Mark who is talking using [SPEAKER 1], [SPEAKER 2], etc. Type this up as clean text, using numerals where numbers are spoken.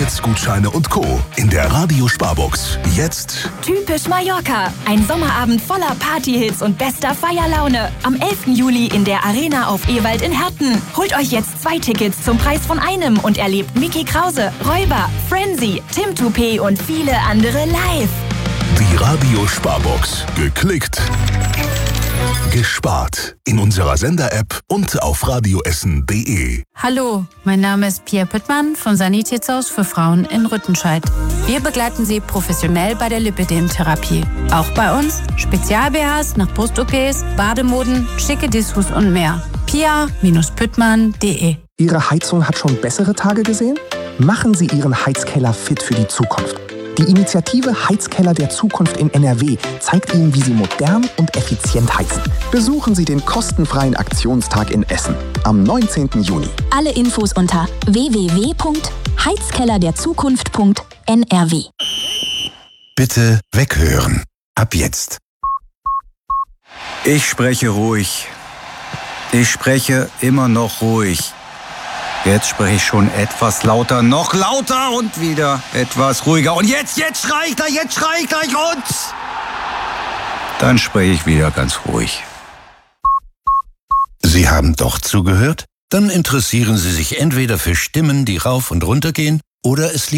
[SPEAKER 1] Tickets, Gutscheine und Co. in der Radio Sparbox. Jetzt
[SPEAKER 2] Typisch Mallorca. Ein Sommerabend voller Partyhits und bester Feierlaune. Am 11. Juli in der Arena auf Ewald in Herten. Holt euch jetzt 2 Tickets zum Preis von einem und erlebt Mickey Krause, Räuber, Frenzy, Tim Toupé und viele andere live.
[SPEAKER 1] die Radio Sparbox. Geklickt, gespart. In unserer Sender-App und auf radioessen.de.
[SPEAKER 3] Hallo, mein Name ist Pia Püttmann vom Sanitätshaus für Frauen in Rüttenscheid. Wir begleiten Sie professionell bei der Lipödem-Therapie. Auch bei uns Spezial-BHs nach Brust-OPs, Bademoden, schicke Dessous und mehr. pia-püttmann.de.
[SPEAKER 4] Ihre Heizung hat schon bessere Tage gesehen? Machen Sie Ihren Heizkeller fit für die Zukunft. Die Initiative Heizkeller der Zukunft in NRW zeigt Ihnen, wie Sie modern und effizient heizen. Besuchen Sie den kostenfreien Aktionstag in Essen am 19. Juni.
[SPEAKER 5] Alle Infos unter www.heizkellerderzukunft.nrw.
[SPEAKER 6] Bitte weghören. Ab jetzt.
[SPEAKER 7] Ich spreche ruhig. Ich spreche immer noch ruhig. Jetzt spreche ich schon etwas lauter, noch lauter und wieder etwas ruhiger. Und jetzt schrei ich gleich, und dann spreche ich wieder ganz ruhig.
[SPEAKER 6] Sie haben doch zugehört? Dann interessieren Sie sich entweder für Stimmen, die rauf und runter gehen, oder es liegt